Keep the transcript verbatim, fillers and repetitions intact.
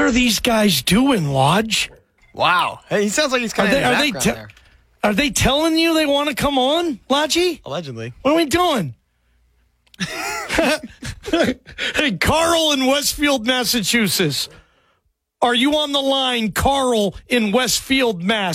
are these guys doing, Lodge? Wow. Hey, he sounds like he's kind Are of they, in the are they background te- there. Are they telling you they want to come on, Lodgy? Allegedly. What are we doing? Hey, Carl in Westfield, Massachusetts. Are you on the line, Carl in Westfield, Mass?